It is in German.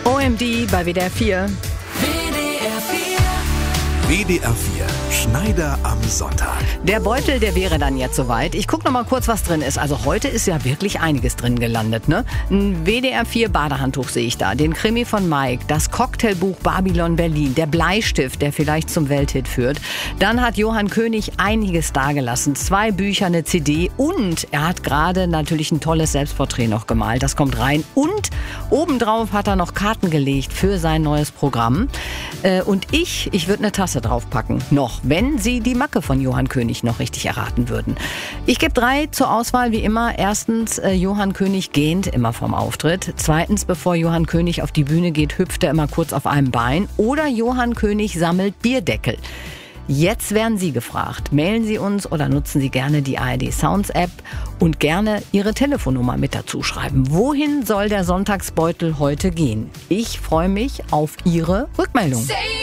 OMD bei WDR 4. WDR 4, Schneider am Sonntag. Der Beutel, der wäre dann jetzt soweit. Ich gucke noch mal kurz, was drin ist. Also heute ist ja wirklich einiges drin gelandet, ne? Ein WDR 4 Badehandtuch sehe ich da, den Krimi von Mike, das Cocktailbuch Babylon Berlin, der Bleistift, der vielleicht zum Welthit führt. Dann hat Johann König einiges dagelassen. 2 Bücher, eine CD und er hat gerade natürlich ein tolles Selbstporträt noch gemalt. Das kommt rein. Und obendrauf hat er noch Karten gelegt für sein neues Programm. Und ich würde eine Tasse draufpacken. Noch, wenn Sie die Macke von Johann König noch richtig erraten würden. Ich gebe 3 zur Auswahl, wie immer. Erstens, Johann König gähnt immer vom Auftritt. Zweitens, bevor Johann König auf die Bühne geht, hüpft er immer kurz auf einem Bein. Oder Johann König sammelt Bierdeckel. Jetzt werden Sie gefragt. Mailen Sie uns oder nutzen Sie gerne die ARD Sounds App und gerne Ihre Telefonnummer mit dazu schreiben. Wohin soll der Sonntagsbeutel heute gehen? Ich freue mich auf Ihre Rückmeldung.